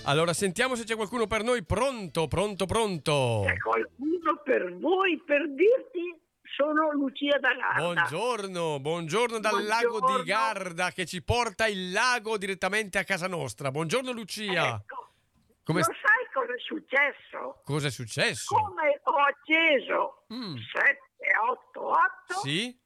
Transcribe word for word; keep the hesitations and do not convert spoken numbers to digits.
Allora sentiamo se c'è qualcuno per noi. Pronto, pronto, pronto. C'è qualcuno per voi per dirti sono Lucia da Garda. Buongiorno, buongiorno dal Buongiorno. lago di Garda che ci porta il lago direttamente a casa nostra. Buongiorno Lucia. Ecco, Come lo st- sai cosa è successo? Cosa è successo? Come ho acceso Mm. sette otto otto Sì?